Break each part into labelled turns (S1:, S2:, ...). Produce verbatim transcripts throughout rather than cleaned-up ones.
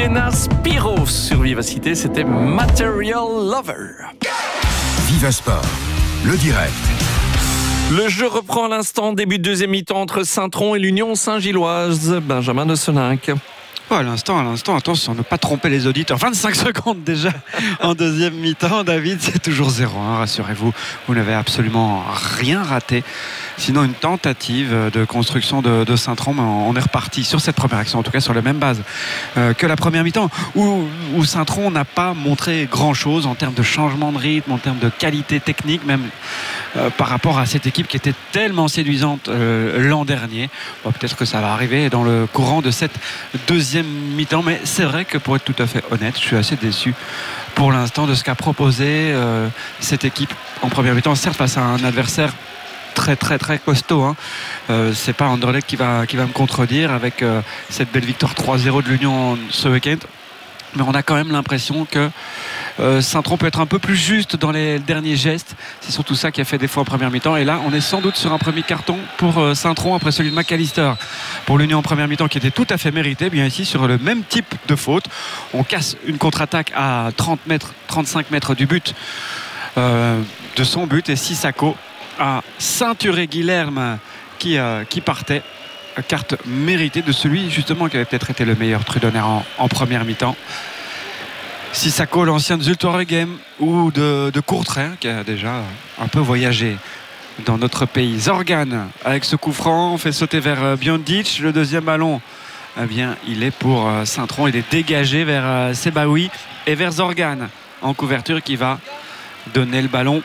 S1: Sienna Spiro sur Vivacité, c'était Material Lover.
S2: Viva Sport, le direct.
S1: Le jeu reprend à l'instant, début de deuxième mi-temps entre Saint-Tron et l'Union Saint-Gilloise. Benjamin de Seninck.
S3: Oh, à l'instant, à l'instant, attention, ne pas tromper les auditeurs. vingt-cinq secondes déjà en deuxième mi-temps. David, c'est toujours zéro, hein, rassurez-vous. Vous n'avez absolument rien raté. Sinon, une tentative de construction de, de Saint-Tron, mais on est reparti sur cette première action, en tout cas sur la même base euh, que la première mi-temps, où, où Saint-Tron n'a pas montré grand-chose en termes de changement de rythme, en termes de qualité technique, même euh, par rapport à cette équipe qui était tellement séduisante euh, l'an dernier. Bon, peut-être que ça va arriver dans le courant de cette deuxième mi-temps, mais c'est vrai que pour être tout à fait honnête, je suis assez déçu pour l'instant de ce qu'a proposé euh, cette équipe en première mi-temps, certes face à un adversaire très très très costaud, hein. euh, c'est pas Anderlecht qui va, qui va me contredire avec euh, cette belle victoire trois zéro de l'Union ce week-end, mais on a quand même l'impression que euh, Saint-Tron peut être un peu plus juste dans les derniers gestes. C'est surtout ça qui a fait défaut en première mi-temps, et là on est sans doute sur un premier carton pour euh, Saint-Tron après celui de McAllister pour l'Union en première mi-temps qui était tout à fait mérité. Bien ici sur le même type de faute, on casse une contre-attaque à trente mètres, trente-cinq mètres du but euh, de son but, et Sissako à ceinturer Guilherme qui, euh, qui partait. Carte méritée de celui justement qui avait peut-être été le meilleur Trudonner en, en première mi-temps. Sissako, l'ancien de Zultorgem ou de, de Courtrai, qui a déjà un peu voyagé dans notre pays. Zorgan avec ce coup franc, on fait sauter vers Biondic. Le deuxième ballon, eh bien, il est pour Saint-Tron. Il est dégagé vers Sebaoui et vers Zorgan en couverture, qui va donner le ballon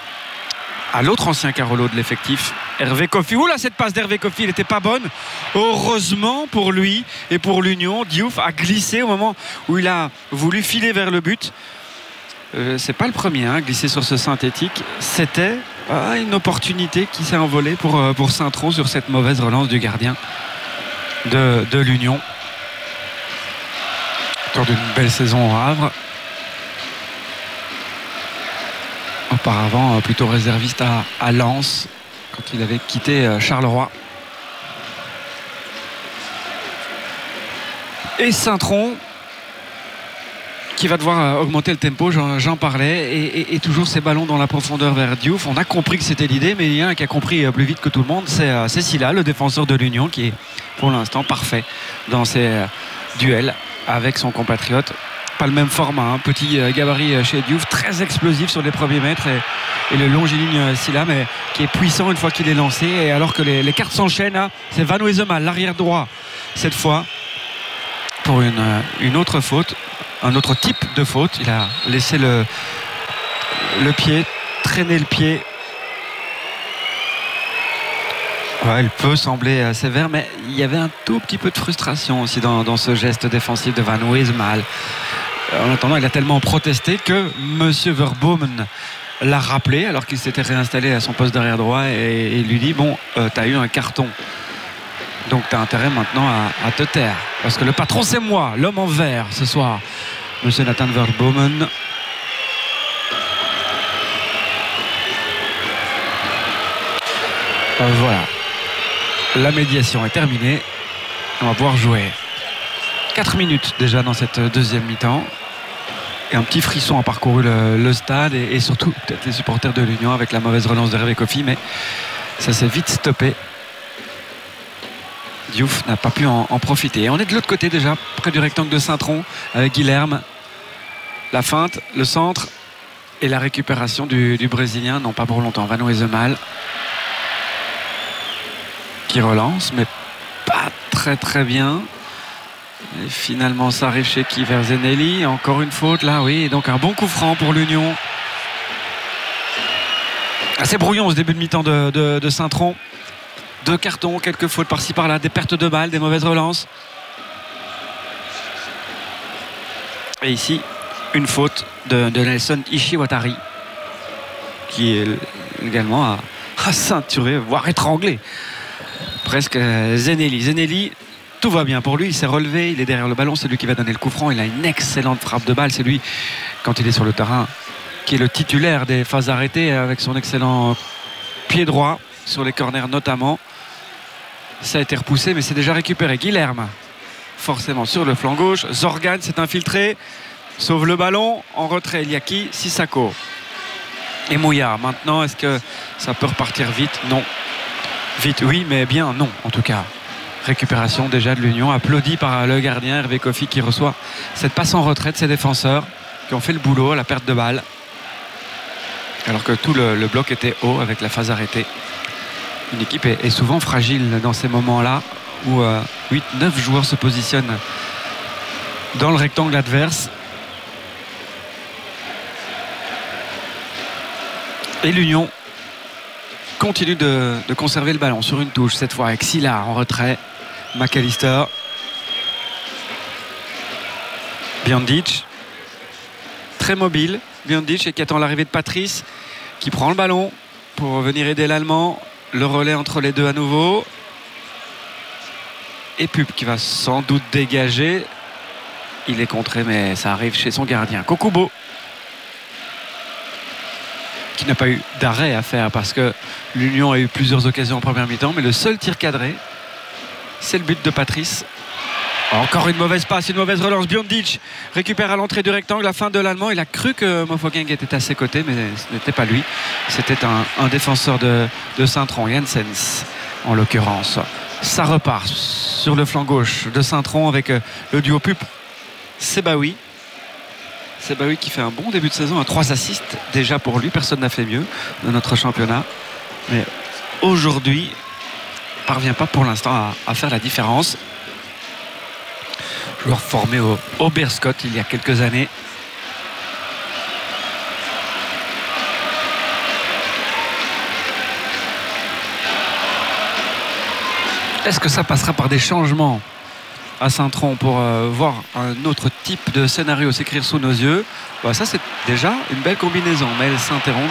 S3: à l'autre ancien Carolo de l'effectif, Hervé Kofi. Oula, cette passe d'Hervé Kofi, elle n'était pas bonne. Heureusement pour lui et pour l'Union, Diouf a glissé au moment où il a voulu filer vers le but. Euh, c'est pas le premier à hein, glisser sur ce synthétique. C'était ah, une opportunité qui s'est envolée pour, pour Saint-Tron sur cette mauvaise relance du gardien de, de l'Union. Autour d'une belle saison au Havre. Auparavant plutôt réserviste à, à Lens quand il avait quitté Charleroi. Et Saint-Tron qui va devoir augmenter le tempo, j'en, j'en parlais, et, et, et toujours ces ballons dans la profondeur vers Diouf. On a compris que c'était l'idée, mais il y a un qui a compris plus vite que tout le monde, c'est, c'est Silla, le défenseur de l'Union, qui est pour l'instant parfait dans ses duels avec son compatriote. Pas le même format, hein. Petit gabarit chez Diouf, très explosif sur les premiers mètres, et, et le longiligne Silla, mais qui est puissant une fois qu'il est lancé. Et alors que les, les cartes s'enchaînent, hein, c'est Van Wesemal, l'arrière droit cette fois, pour une, une autre faute, un autre type de faute. Il a laissé le, le pied, traîner le pied. Ouais, il peut sembler sévère, mais il y avait un tout petit peu de frustration aussi dans, dans ce geste défensif de Van Wesemal. En attendant, il a tellement protesté que Monsieur Verbomen l'a rappelé alors qu'il s'était réinstallé à son poste d'arrière droit, et, et lui dit bon, euh, t'as eu un carton, donc t'as intérêt maintenant à, à te taire, parce que le patron c'est moi, l'homme en vert ce soir, Monsieur Nathan Verbomen. Euh, voilà, la médiation est terminée, on va pouvoir jouer. quatre minutes déjà dans cette deuxième mi-temps, et un petit frisson a parcouru le, le stade, et, et surtout peut-être les supporters de l'Union avec la mauvaise relance de Hervé Kofi, mais ça s'est vite stoppé. Diouf n'a pas pu en, en profiter, et on est de l'autre côté déjà, près du rectangle de Saint-Tron, avec Guilherme. La feinte, le centre et la récupération du, du Brésilien, non pas pour longtemps. Van Wesemal qui relance, mais pas très très bien. Et finalement, ça arrive chez qui? Vers Zenelli. Encore une faute là, oui. Et donc un bon coup franc pour l'Union. Assez brouillon ce début de mi-temps de, de, de Saint-Tron. Deux cartons, quelques fautes par-ci par-là, des pertes de balles, des mauvaises relances. Et ici, une faute de, de Nelson Ishiwatari, qui est également à, à ceinturer, voire étrangler presque Zenelli. Zenelli, tout va bien pour lui, il s'est relevé, il est derrière le ballon, c'est lui qui va donner le coup franc. Il a une excellente frappe de balle, c'est lui, quand il est sur le terrain, qui est le titulaire des phases arrêtées, avec son excellent pied droit sur les corners notamment. Ça a été repoussé, mais c'est déjà récupéré. Guilherme forcément sur le flanc gauche. Zorgan s'est infiltré, sauve le ballon. En retrait, il y a qui? Sissako et Mouillard. Maintenant, est-ce que ça peut repartir vite? Non. Vite, oui, mais bien non, en tout cas. Récupération déjà de l'Union, applaudi par le gardien Hervé Kofi qui reçoit cette passe en retrait de ses défenseurs qui ont fait le boulot à la perte de balle. Alors que tout le, le bloc était haut avec la phase arrêtée. Une équipe est, est souvent fragile dans ces moments-là où euh, huit neuf joueurs se positionnent dans le rectangle adverse. Et l'Union continue de, de conserver le ballon sur une touche, cette fois avec Sylla en retrait. McAllister. Biondic. Très mobile. Biondic et qui attend l'arrivée de Patrice qui prend le ballon pour venir aider l'Allemand. Le relais entre les deux à nouveau. Et Pup qui va sans doute dégager. Il est contré mais ça arrive chez son gardien. Kokubo qui n'a pas eu d'arrêt à faire parce que l'Union a eu plusieurs occasions en première mi-temps, mais le seul tir cadré, c'est le but de Patrice. Encore une mauvaise passe, une mauvaise relance. Biondic récupère à l'entrée du rectangle, la fin de l'Allemand. Il a cru que Mofokeng était à ses côtés, mais ce n'était pas lui. C'était un, un défenseur de, de Saint-Tron, Janssens en l'occurrence. Ça repart sur le flanc gauche de Saint-Tron avec le duo Pup Sebaoui. Sebaoui qui fait un bon début de saison, à trois assists déjà pour lui. Personne n'a fait mieux dans notre championnat. Mais aujourd'hui, il ne parvient pas pour l'instant à, à faire la différence. Joueur formé au, au Beerscott il y a quelques années. Est-ce que ça passera par des changements à Saint-Tron pour euh, voir un autre type de scénario s'écrire sous nos yeux? Bah, ça c'est déjà une belle combinaison, mais elle s'interrompt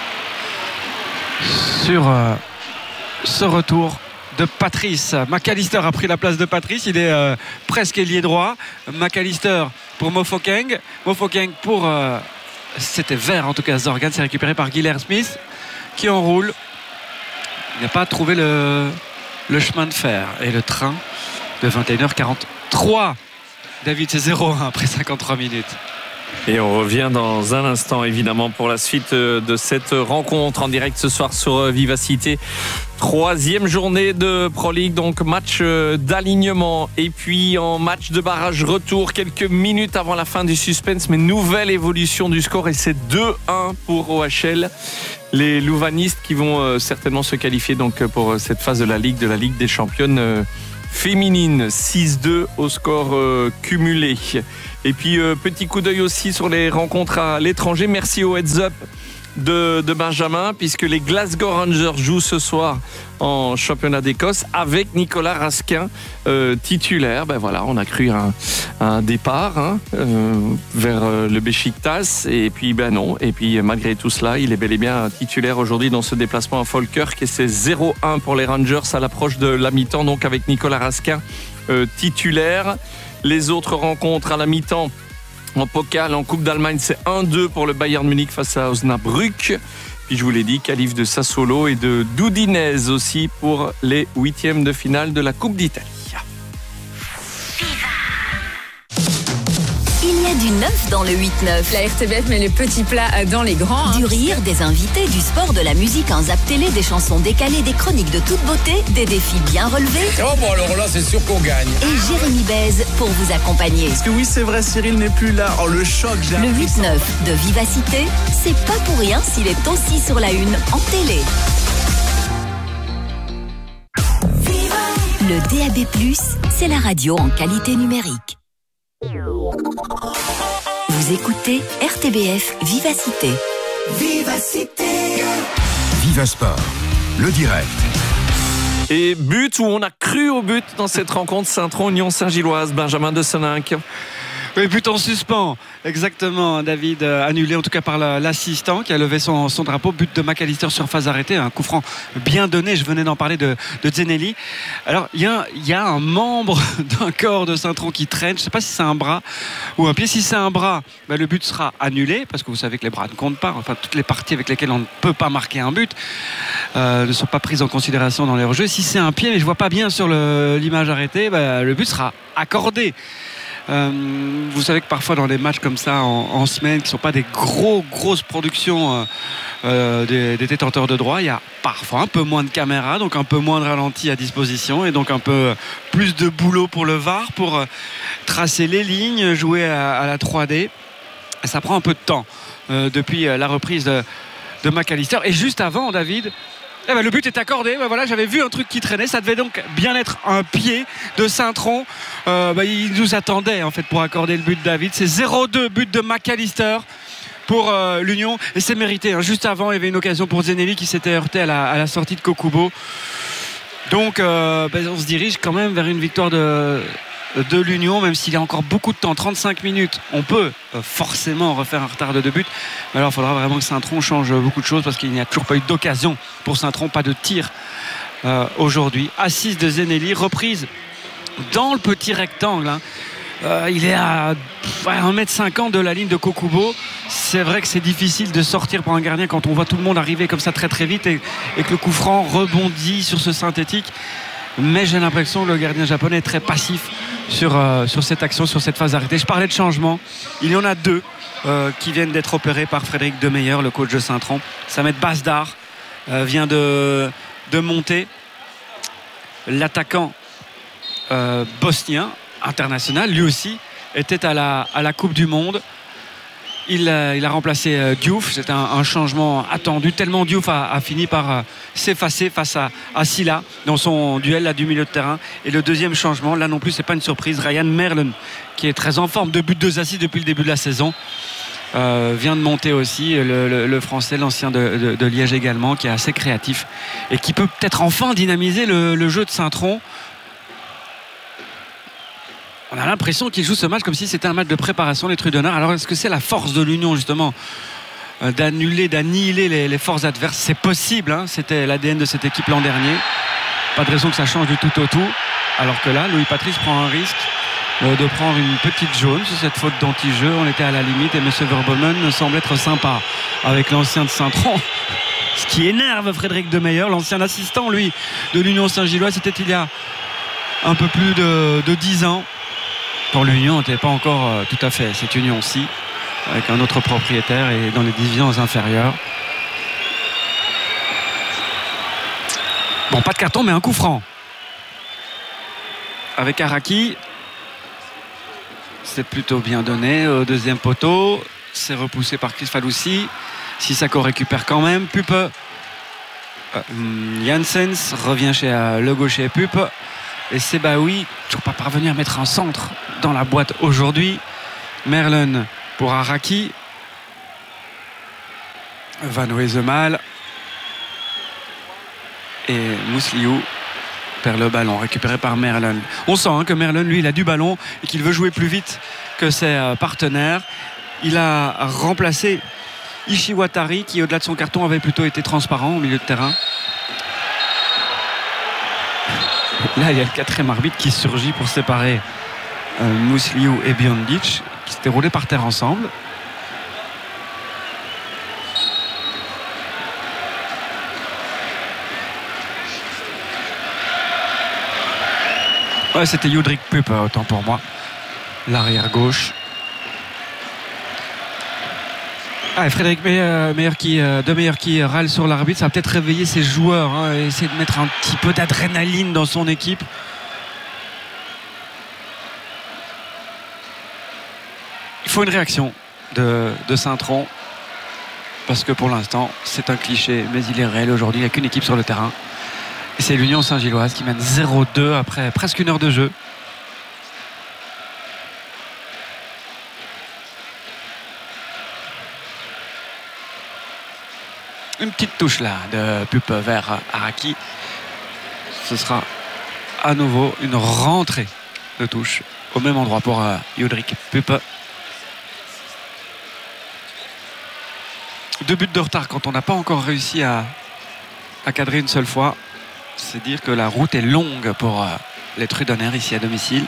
S3: sur euh, ce retour de Patrice. McAllister a pris la place de Patrice, il est euh, presque ailier droit. McAllister pour Mofokeng, Mofokeng pour euh, c'était vert en tout cas. Zorgan, c'est récupéré par Guilherme Smith qui enroule. Il n'a pas trouvé le, le chemin de fer et le train de vingt et une heures quarante-trois. David, c'est zéro un après cinquante-trois minutes.
S1: Et on revient dans un instant évidemment pour la suite de cette rencontre en direct ce soir sur Vivacité. Troisième journée de Pro League, donc match d'alignement et puis en match de barrage retour quelques minutes avant la fin du suspense, mais nouvelle évolution du score et c'est deux un pour O H L. Les Louvanistes qui vont certainement se qualifier donc pour cette phase de la Ligue, de la Ligue des Championnes féminine. Six deux au score euh, cumulé. Et puis euh, petit coup d'œil aussi sur les rencontres à l'étranger. Merci au heads up de, de Benjamin, puisque les Glasgow Rangers jouent ce soir en championnat d'Écosse avec Nicolas Raskin euh, titulaire. Ben voilà, on a cru un, un départ hein, euh, vers euh, le Beşiktaş et puis ben non. Et puis malgré tout cela, il est bel et bien titulaire aujourd'hui dans ce déplacement à Falkirk et c'est zéro un pour les Rangers à l'approche de la mi-temps, donc avec Nicolas Raskin euh, titulaire. Les autres rencontres à la mi-temps en Pokal, en Coupe d'Allemagne, c'est un deux pour le Bayern Munich face à Osnabrück. Puis je vous l'ai dit, qualif de Sassuolo et de d'Udinese aussi pour les huitièmes de finale de la Coupe d'Italie.
S4: Il y a du neuf dans le huit neuf.
S5: La R T B F met les petits plats dans les grands. Hein.
S4: Du rire, des invités, du sport, de la musique, un zap télé, des chansons décalées, des chroniques de toute beauté, des défis bien relevés.
S6: Oh bon alors là c'est sûr qu'on gagne.
S4: Et Jérémy Bèze pour vous accompagner.
S7: Parce que oui c'est vrai, Cyril n'est plus là. Oh le choc, j'ai
S4: Le huit neuf de Vivacité, c'est pas pour rien s'il est aussi sur la une en télé. Le D A B plus, c'est la radio en qualité numérique. Vous écoutez R T B F Vivacité.
S2: Vivacité. Vivasport, le direct.
S1: Et but où on a cru au but dans cette rencontre Saint-Tron Union Saint-Gilloise. Benjamin de Seninck.
S3: Oui, but en suspens, exactement, David, euh, annulé en tout cas par la, l'assistant qui a levé son, son drapeau. But de McAllister sur phase arrêtée, un coup franc bien donné, je venais d'en parler de, de Zenelli. Alors il y a, y a un membre d'un corps de Saint-Tron qui traîne, je ne sais pas si c'est un bras ou un pied. Si c'est un bras, ben, le but sera annulé, parce que vous savez que les bras ne comptent pas, enfin toutes les parties avec lesquelles on ne peut pas marquer un but euh, ne sont pas prises en considération dans les hors-jeux. Si c'est un pied, mais je ne vois pas bien sur le, l'image arrêtée, ben, le but sera accordé. Euh, vous savez que parfois dans des matchs comme ça en, en semaine qui ne sont pas des gros grosses productions euh, euh, des, des détenteurs de droit, il y a parfois un peu moins de caméras, donc un peu moins de ralenti à disposition et donc un peu plus de boulot pour le V A R pour euh, tracer les lignes, jouer à, à la trois D. Et ça prend un peu de temps euh, depuis la reprise de, de McAllister. Et juste avant, David, eh ben, le but est accordé. Ben, voilà, j'avais vu un truc qui traînait. Ça devait donc bien être un pied de Saint-Tron. Euh, ben, il nous attendait en fait pour accorder le but de David. C'est zéro deux, but de McAllister pour euh, l'Union. Et c'est mérité. Hein. Juste avant, il y avait une occasion pour Zenelli qui s'était heurté à la, à la sortie de Kokubo. Donc, euh, ben, on se dirige quand même vers une victoire de, de l'Union, même s'il y a encore beaucoup de temps. trente-cinq minutes. On peut euh, forcément refaire un retard de deux buts. Mais alors, il faudra vraiment que Saint-Tron change beaucoup de choses parce qu'il n'y a toujours pas eu d'occasion pour Saint-Tron, pas de tir euh, aujourd'hui. Assise de Zenelli, reprise dans le petit rectangle. Hein. Euh, il est à un mètre cinquante de la ligne de Kokubo. C'est vrai que c'est difficile de sortir pour un gardien quand on voit tout le monde arriver comme ça très très vite et, et que le coup franc rebondit sur ce synthétique. Mais j'ai l'impression que le gardien japonais est très passif sur, euh, sur cette action, sur cette phase arrêtée. Je parlais de changement. Il y en a deux euh, qui viennent d'être opérés par Frédéric Demeyer, le coach de Saint-Tron. Samet Bazdar euh, vient de, de monter. L'attaquant euh, bosnien international, lui aussi, était à la, à la Coupe du Monde. Il, euh, il a remplacé euh, Diouf. C'est un, un changement attendu, tellement Diouf a, a fini par euh, s'effacer face à, à Silla dans son duel là, du milieu de terrain. Et le deuxième changement, là non plus, c'est pas une surprise. Ryan Merlen, qui est très en forme, deux buts, deux assists depuis le début de la saison, euh, vient de monter aussi. Le, le, le Français, l'ancien de, de, de Liège également, qui est assez créatif et qui peut peut-être enfin dynamiser le, le jeu de Saint-Tron. On a l'impression qu'il joue ce match comme si c'était un match de préparation, les Trudenards. Alors est-ce que c'est la force de l'Union justement euh, d'annuler, d'annihiler les, les forces adverses? C'est possible, hein. C'était l'A D N de cette équipe l'an dernier. Pas de raison que ça change du tout au tout. Alors que là, Louis Patrice prend un risque euh, de prendre une petite jaune sur cette faute d'anti-jeu. On était à la limite et M. Verbonnen semble être sympa avec l'ancien de Saint-Tron. Ce qui énerve Frédéric Demeyer, l'ancien assistant, lui, de l'Union Saint-Gilloise. C'était il y a un peu plus de, de dix ans. Quand l'Union n'était pas encore euh, tout à fait cette union-ci, avec un autre propriétaire et dans les divisions inférieures. Bon, pas de carton, mais un coup franc. Avec Araki, c'est plutôt bien donné. Au deuxième poteau, c'est repoussé par Chris Faloussi. Sissako récupère quand même. Pupe. Euh, Janssens revient chez euh, le gaucher Pupe. Et Sebaoui, toujours pas parvenu à mettre un centre dans la boîte aujourd'hui. Merlen pour Araki. Van Wezemal. Et Mousliou perd le ballon, récupéré par Merlen. On sent hein, que Merlen, lui, il a du ballon et qu'il veut jouer plus vite que ses euh, partenaires. Il a remplacé Ishiwatari, qui, au-delà de son carton, avait plutôt été transparent au milieu de terrain. Là, il y a le quatrième arbitre qui surgit pour séparer euh, Mousliou et Biondic, qui s'étaient roulés par terre ensemble. Ouais, c'était Judrik Pup, autant pour moi. L'arrière gauche. Ah, et Frédéric Meyer, Meyer qui, euh, de Meyer qui râle sur l'arbitre, ça va peut-être réveiller ses joueurs, hein, et essayer de mettre un petit peu d'adrénaline dans son équipe. Il faut une réaction de, de Saint-Tron, parce que pour l'instant, c'est un cliché, mais il est réel aujourd'hui. Il n'y a qu'une équipe sur le terrain. Et c'est l'Union Saint-Gilloise qui mène zéro deux après presque une heure de jeu. Une petite touche là de Pupe vers Araki. Ce sera à nouveau une rentrée de touche au même endroit pour euh, Judrik Puppe. Deux buts de retard quand on n'a pas encore réussi à, à cadrer une seule fois. C'est dire que la route est longue pour euh, les Trudonner ici à domicile.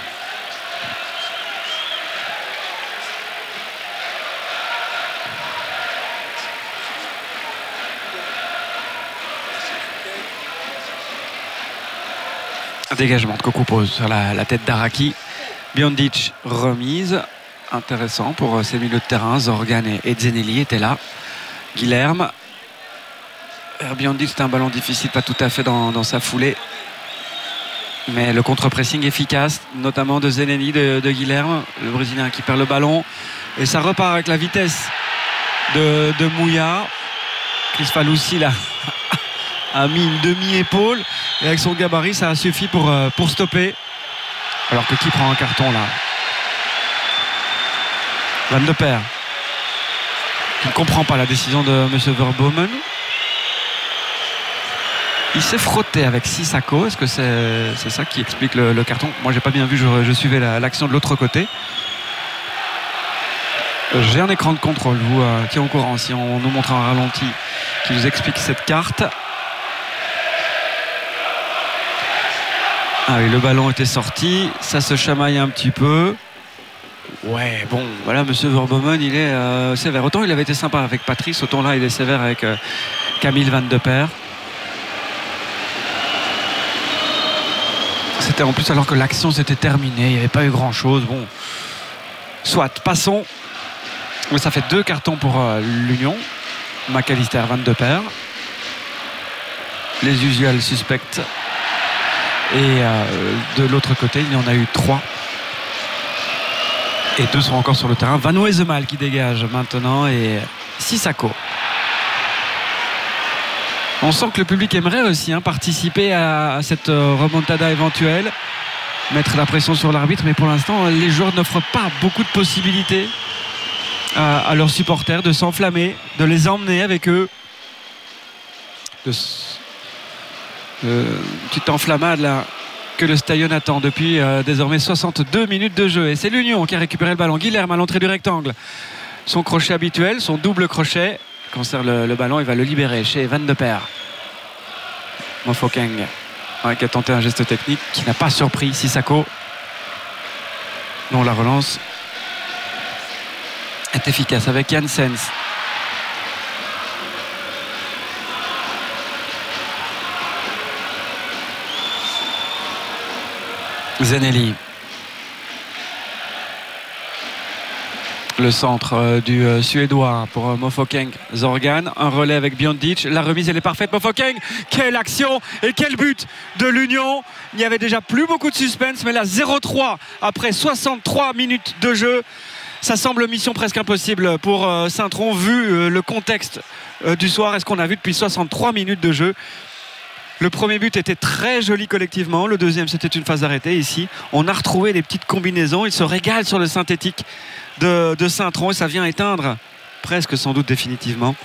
S3: Dégagement de Coco pose sur la, la tête d'Araki. Biondic remise. Intéressant pour ces milieux de terrain. Zorgan et, et Zeneli étaient là. Guilherme. Biondic, c'est un ballon difficile, pas tout à fait dans, dans sa foulée. Mais le contre-pressing efficace, notamment de Zeneli, de, de Guilherme, le Brésilien qui perd le ballon. Et ça repart avec la vitesse de, de Mouya. Chris Faloussi là a mis une demi-épaule. Et avec son gabarit, ça a suffi pour, euh, pour stopper. Alors que qui prend un carton là? Van de Perre, qui ne comprend pas la décision de M. Verbomen. Il s'est frotté avec Sissako. Est-ce que c'est c'est ça qui explique le, le carton? Moi, j'ai pas bien vu, je, je suivais l'action la, de l'autre côté. J'ai un écran de contrôle, vous euh, qui est au courant, si on nous montre un ralenti qui vous explique cette carte. Ah oui, le ballon était sorti, ça se chamaille un petit peu. Ouais, bon, voilà, monsieur Verbomen, il est euh, sévère. Autant il avait été sympa avec Patrice, autant là, il est sévère avec euh, Camille Van de Perre. C'était en plus alors que l'action s'était terminée, il n'y avait pas eu grand-chose. Bon, soit, passons. Mais ça fait deux cartons pour euh, l'Union. McAllister, Van de Perre. Les usuels suspects. Et euh, de l'autre côté, il y en a eu trois. Et deux sont encore sur le terrain. Van Wesemal qui dégage maintenant et Sissako. On sent que le public aimerait aussi hein, participer à, à cette euh, remontada éventuelle, mettre la pression sur l'arbitre, mais pour l'instant, les joueurs n'offrent pas beaucoup de possibilités à, à leurs supporters de s'enflammer, de les emmener avec eux. De Euh, petite enflammade là que le Stadion attend depuis euh, désormais soixante-deux minutes de jeu. Et c'est l'Union qui a récupéré le ballon. Guilherme à l'entrée du rectangle. Son crochet habituel, son double crochet. Conserve le, le ballon, il va le libérer chez Van de Perre. Mofokeng ouais, qui a tenté un geste technique qui n'a pas surpris Sissako. Non, la relance est efficace avec Janssens. Zeneli. Le centre euh, du euh, Suédois pour euh, Mofokeng. Zorgan, un relais avec Biondic. La remise, elle est parfaite. Mofokeng, quelle action et quel but de l'Union. Il n'y avait déjà plus beaucoup de suspense, mais là, zéro trois après soixante-trois minutes de jeu. Ça semble mission presque impossible pour euh, Saint-Tron, vu euh, le contexte euh, du soir. Est-ce qu'on a vu depuis soixante-trois minutes de jeu? Le premier but était très joli collectivement. Le deuxième, c'était une phase arrêtée. Ici, on a retrouvé des petites combinaisons. Il se régale sur le synthétique de, de Saint-Tron et ça vient éteindre presque sans doute définitivement